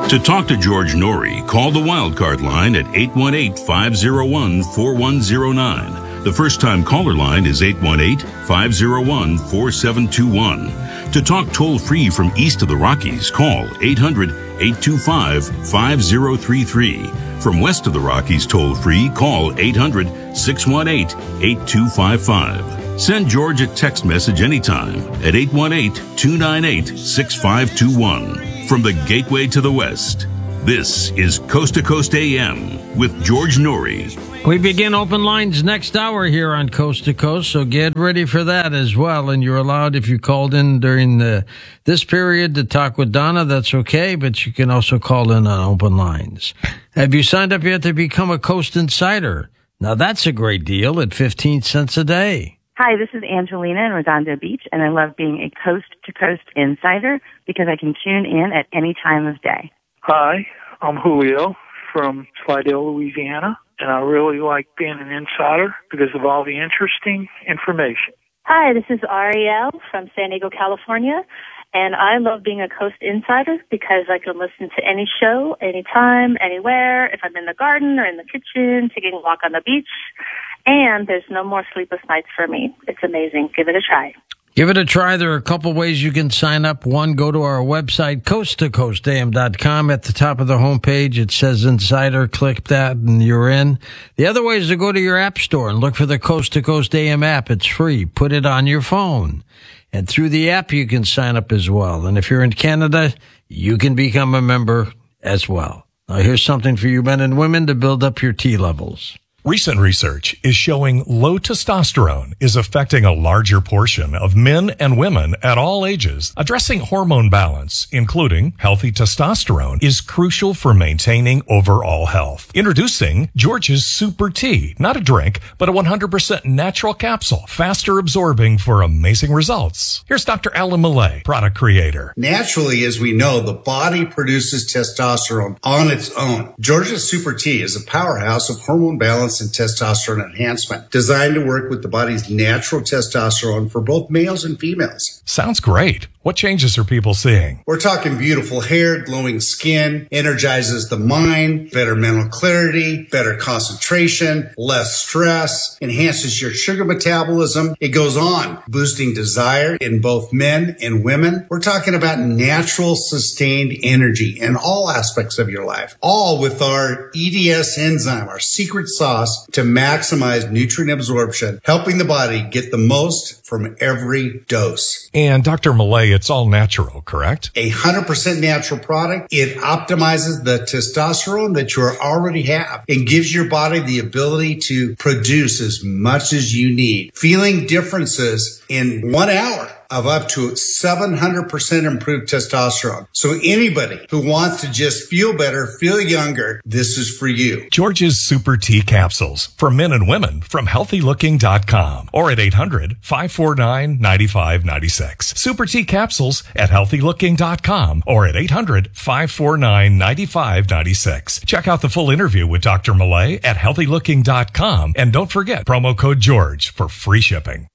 To talk to George Norrie, call the Wildcard line at 818-501-4109. The first-time caller line is 818-501-4721. To talk toll-free from east of the Rockies, call 800-825-5033. From west of the Rockies toll-free, call 800-618-8255. Send George a text message anytime at 818-298-6521. From the Gateway to the West, this is Coast to Coast AM with George Norrie. We begin open lines next hour here on Coast to Coast, so get ready for that as well. And you're allowed, if you called in during this period to talk with Donna, that's okay, but you can also call in on open lines. Have you signed up yet to become a Coast Insider? Now that's a great deal at 15 cents a day. Hi, this is Angelina in Redondo Beach, and I love being a coast-to-coast insider because I can tune in at any time of day. Hi, I'm Julio from Slidell, Louisiana, and I really like being an insider because of all the interesting information. Hi, this is Ariel from San Diego, California, and I love being a Coast Insider because I can listen to any show, anytime, anywhere, if I'm in the garden or in the kitchen, taking a walk on the beach. And there's no more sleepless nights for me. It's amazing. Give it a try. Give it a try. There are a couple ways you can sign up. One, go to our website, coasttocoastam.com. At the top of the homepage, it says Insider. Click that, and you're in. The other way is to go to your app store and look for the Coast to Coast AM app. It's free. Put it on your phone. And through the app, you can sign up as well. And if you're in Canada, you can become a member as well. Now, here's something for you men and women to build up your T levels. Recent research is showing low testosterone is affecting a larger portion of men and women at all ages. Addressing hormone balance, including healthy testosterone, is crucial for maintaining overall health. Introducing George's Super Tea, not a drink, but a 100% natural capsule, faster absorbing for amazing results. Here's Dr. Alan Millay, product creator. Naturally, as we know, the body produces testosterone on its own. George's Super Tea is a powerhouse of hormone balance and testosterone enhancement, designed to work with the body's natural testosterone for both males and females. Sounds great. What changes are people seeing? We're talking beautiful hair, glowing skin, energizes the mind, better mental clarity, better concentration, less stress, enhances your sugar metabolism. It goes on, boosting desire in both men and women. We're talking about natural, sustained energy in all aspects of your life, all with our EDS enzyme, our secret sauce to maximize nutrient absorption, helping the body get the most from every dose. And Dr. Millay, it's all natural, correct? 100% natural product. It optimizes the testosterone that you already have and gives your body the ability to produce as much as you need. Feeling differences in 1 hour of up to 700% improved testosterone. So anybody who wants to just feel better, feel younger, this is for you. George's Super Tea Capsules for men and women from healthylooking.com or at 800-549-9596. Super Tea Capsules at healthylooking.com or at 800-549-9596. Check out the full interview with Dr. Millay at healthylooking.com and don't forget promo code George for free shipping.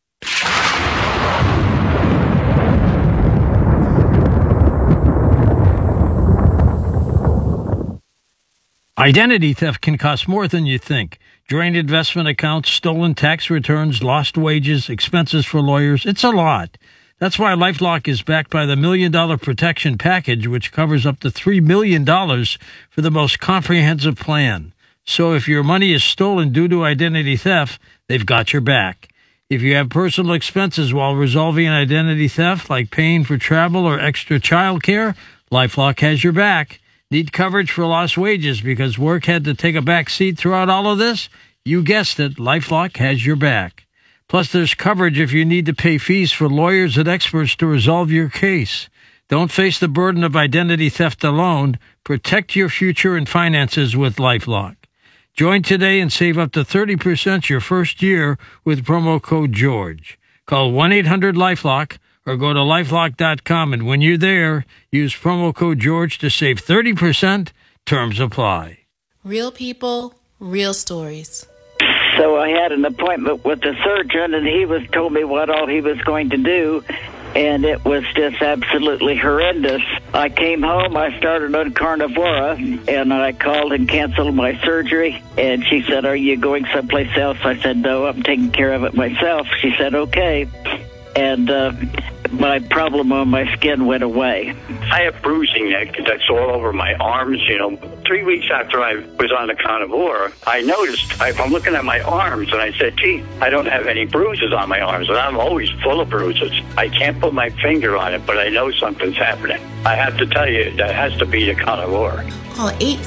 Identity theft can cost more than you think. Drained investment accounts, stolen tax returns, lost wages, expenses for lawyers. It's a lot. That's why LifeLock is backed by the $1 Million Protection Package, which covers up to $3 million for the most comprehensive plan. So if your money is stolen due to identity theft, they've got your back. If you have personal expenses while resolving an identity theft, like paying for travel or extra child care, LifeLock has your back. Need coverage for lost wages because work had to take a back seat throughout all of this? You guessed it, LifeLock has your back. Plus, there's coverage if you need to pay fees for lawyers and experts to resolve your case. Don't face the burden of identity theft alone. Protect your future and finances with LifeLock. Join today and save up to 30% your first year with promo code George. Call 1-800-LifeLock or go to lifelock.com, and when you're there, use promo code George to save 30%. Terms apply. Real people, real stories. So I had an appointment with the surgeon, and he told me what all he was going to do. and it was just absolutely horrendous. I came home, I started on Carnivora, and I called and canceled my surgery, and she said, "Are you going someplace else?" I said, "No, I'm taking care of it myself." She said, "Okay." And my problem on my skin went away. I have bruising that's all over my arms. 3 weeks after I was on the Carnivora, I noticed, I'm looking at my arms, and I said, gee, I don't have any bruises on my arms, and I'm always full of bruises. I can't put my finger on it, but I know something's happening. I have to tell you, that has to be the Carnivora. Call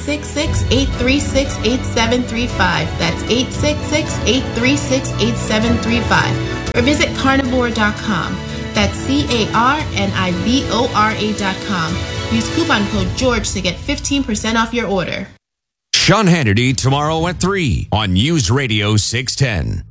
866-836-8735. That's 866-836-8735. Or visit carnivora.com. That's carnivora.com. Use coupon code George to get 15% off your order. Sean Hannity tomorrow at 3 on News Radio 610.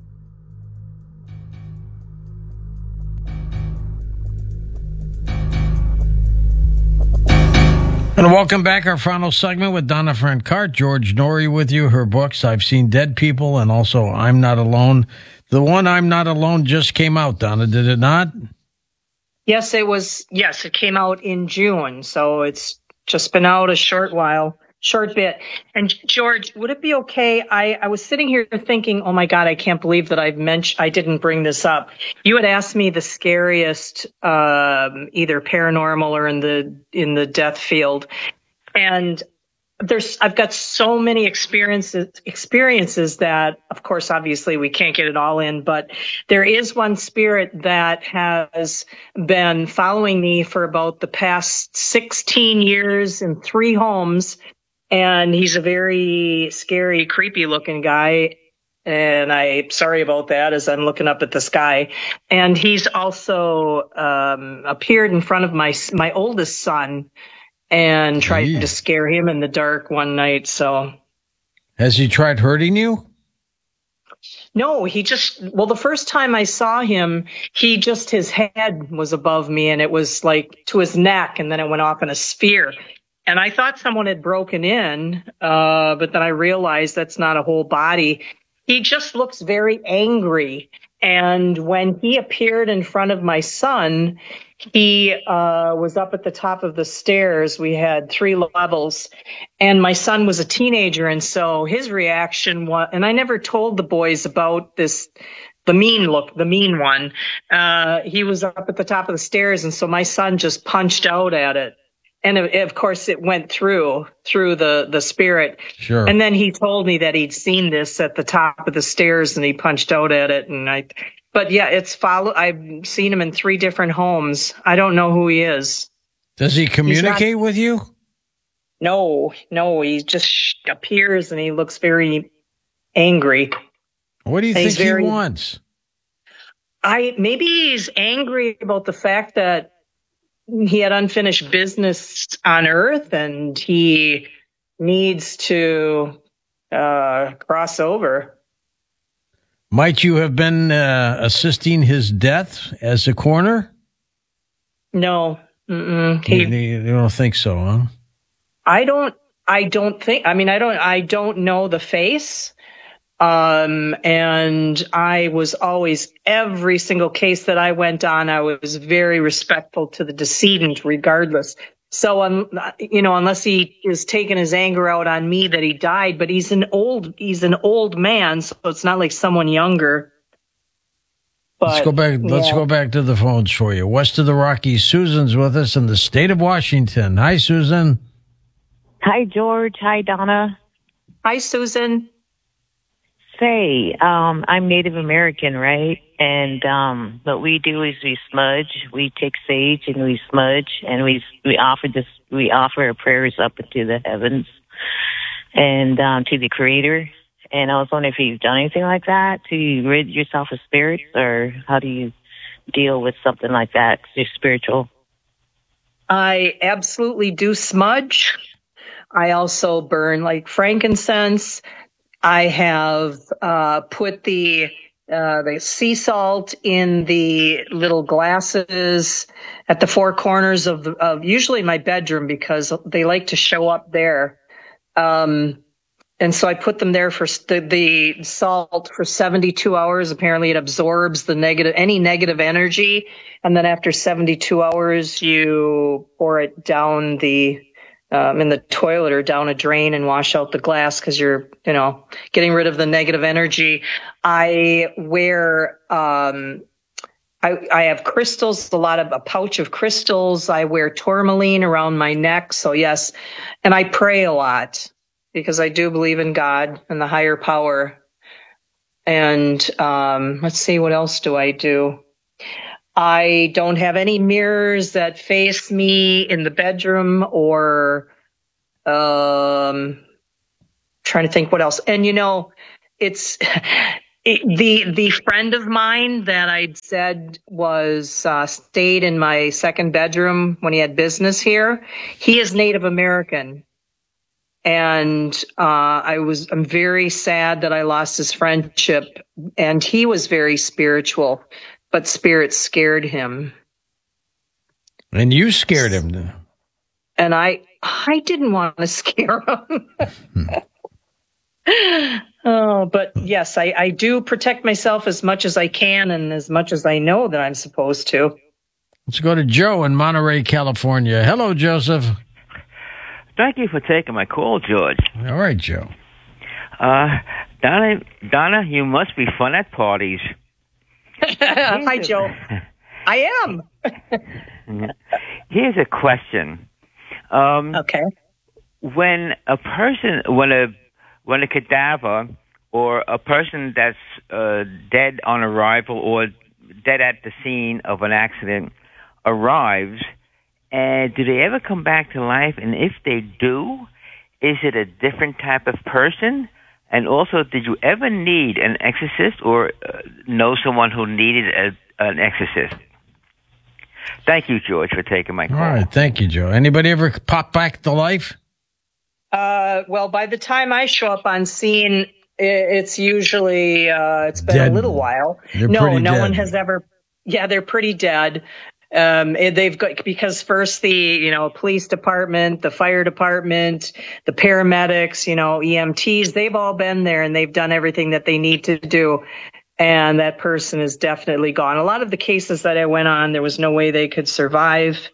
And welcome back. Our final segment with Donna Francart. George Norrie with you. Her books, I've Seen Dead People, and also I'm Not Alone. The one I'm Not Alone just came out, Donna, did it not? Yes, it was. Yes, it came out in June. So it's just been out a short bit. And George, would it be okay? I was sitting here thinking, oh my God, I can't believe that I didn't bring this up. You had asked me the scariest, either paranormal or in the death field. And I've got so many experiences that, of course, obviously we can't get it all in, but there is one spirit that has been following me for about the past 16 years in 3 homes. And he's a very scary, creepy looking guy. And I'm sorry about that as I'm looking up at the sky. And he's also appeared in front of my oldest son and tried to scare him in the dark one night. So, has he tried hurting you? No, the first time I saw him, his head was above me and it was like to his neck, and then it went off in a sphere. And I thought someone had broken in, but then I realized that's not a whole body. He just looks very angry. And when he appeared in front of my son, he was up at the top of the stairs. We had 3 levels, and my son was a teenager. And so his reaction was, and I never told the boys about this, the mean one. He was up at the top of the stairs, and so my son just punched out at it. And of course, it went through the spirit. Sure. And then he told me that he'd seen this at the top of the stairs, and he punched out at it. But yeah, I've seen him in 3 different homes. I don't know who he is. Does he communicate with you? No. He just appears and he looks very angry. What do you think he wants? Maybe he's angry about the fact that he had unfinished business on Earth and he needs to cross over. Might you have been assisting his death as a coroner? No. You don't think so, huh? I don't think. I mean, I don't know the face. And I was always, every single case that I went on, I was very respectful to the decedent regardless. So, unless he is taking his anger out on me that he died, but he's an old man, so it's not like someone younger. But, let's go back to the phones for you. West of the Rockies, Susan's with us in the state of Washington. Hi, Susan. Hi, George. Hi, Donna. Hi, Susan. Say, I'm Native American, right? And what we do is we smudge. We take sage and we smudge, and we offer our prayers up into the heavens and to the Creator. And I was wondering if you've done anything like that to rid yourself of spirits, or how do you deal with something like that? 'Cause you're spiritual. I absolutely do smudge. I also burn like frankincense. I have put the sea salt in the little glasses at the 4 corners of usually my bedroom, because they like to show up there. And And so I put them there for the salt for 72 hours. Apparently it absorbs any negative energy. And then after 72 hours, you pour it down in the toilet or down a drain and wash out the glass because you're, getting rid of the negative energy. I wear, I have crystals, a pouch of crystals. I wear tourmaline around my neck. So yes. And I pray a lot because I do believe in God and the higher power. And, let's see, what else do I do? I don't have any mirrors that face me in the bedroom or, trying to think what else. And, it's the friend of mine that I'd said was, stayed in my second bedroom when he had business here. He is Native American. And, I'm very sad that I lost his friendship, and he was very spiritual. But spirit scared him. And you scared him. And I didn't want to scare him. Oh, but yes, I do protect myself as much as I can and as much as I know that I'm supposed to. Let's go to Joe in Monterey, California. Hello, Joseph. Thank you for taking my call, George. All right, Joe. Donna, you must be fun at parties. Hi, Joe. I am. Here's a question. Okay. When a cadaver or a person that's dead on arrival or dead at the scene of an accident arrives, do they ever come back to life? And if they do, is it a different type of person? And also, did you ever need an exorcist or know someone who needed an exorcist? Thank you, George, for taking my call. All right, thank you, Joe. Anybody ever pop back to life? Well, by the time I show up on scene, it's usually it's been dead. A little while. No one has ever. Yeah, they're pretty dead. They've got, because first the, police department, the fire department, the paramedics, EMTs, they've all been there and they've done everything that they need to do. And that person is definitely gone. A lot of the cases that I went on, there was no way they could survive.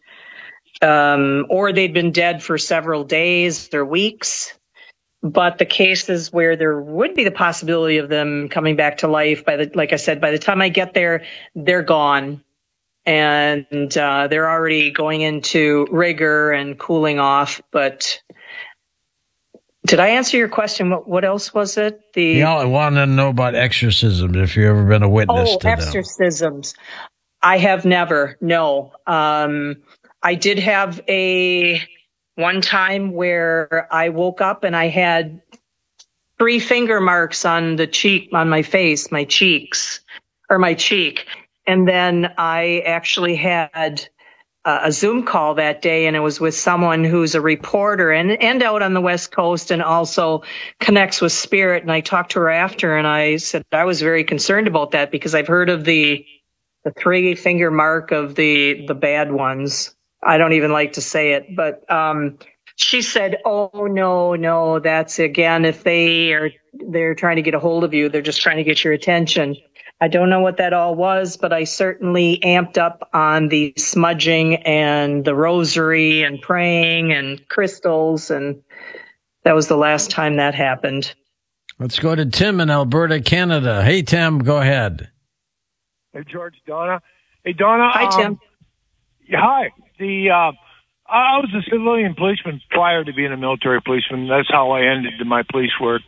Or they'd been dead for several days or weeks. But the cases where there would be the possibility of them coming back to life, like I said, by the time I get there, they're gone. And they're already going into rigor and cooling off. But did I answer your question? What else was it? I wanted to know about exorcisms, if you've ever been a witness to them. Oh, exorcisms. I have never, no. I did have one time where I woke up and I had 3 finger marks on my face, my cheeks, or my cheek. And then I actually had a Zoom call that day, and it was with someone who's a reporter and out on the West Coast and also connects with spirit. And I talked to her after, and I said I was very concerned about that because I've heard of the 3 finger mark of the bad ones. I don't even like to say it, but she said, "Oh no, that's again if they're trying to get a hold of you, they're just trying to get your attention." I don't know what that all was, but I certainly amped up on the smudging and the rosary and praying and crystals, and that was the last time that happened. Let's go to Tim in Alberta, Canada. Hey, Tim, go ahead. Hey, George, Donna. Hey, Donna. Hi, Tim. Hi. I was a civilian policeman prior to being a military policeman. That's how I ended my police work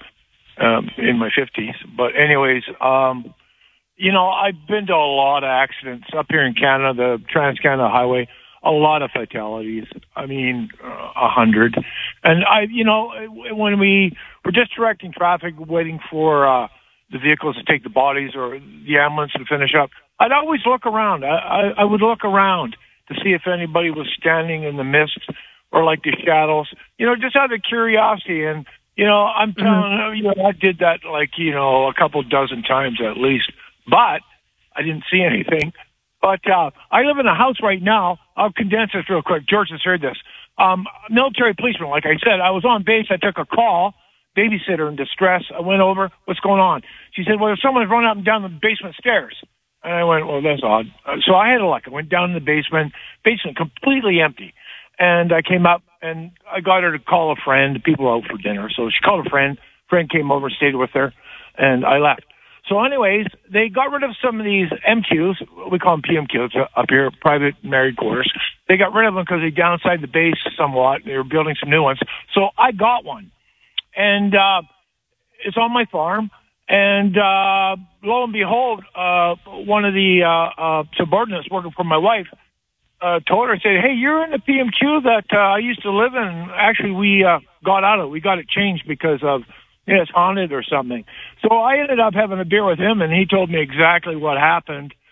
in my 50s. But anyways, I've been to a lot of accidents up here in Canada, the Trans-Canada Highway, a lot of fatalities. I mean, 100. And when we were just directing traffic, waiting for the vehicles to take the bodies or the ambulance to finish up, I'd always look around. I would look around to see if anybody was standing in the mist or like the shadows, just out of curiosity. And, I'm telling you, I did that a couple dozen times at least, but I didn't see anything. But I live in a house right now. I'll condense this real quick. George has heard this. Military policeman, like I said, I was on base. I took a call babysitter in distress. I went over, what's going on? She said, well, someone's run up and down the basement stairs. And I went, well, that's odd. So I had a look. I went down in the basement completely empty. And I came up, and I got her to call a friend, people out for dinner. So she called a friend. Friend came over and stayed with her, and I left. So anyways, they got rid of some of these MQs. We call them PMQs up here, private married quarters. They got rid of them because they downsized the base somewhat. They were building some new ones. So I got one. And it's on my farm. And lo and behold, one of the subordinates working for my wife told her, said, hey, you're in the PMQ that I used to live in. Actually, we got out of it. We got it changed because of, it's haunted or something. So I ended up having a beer with him, and he told me exactly what happened.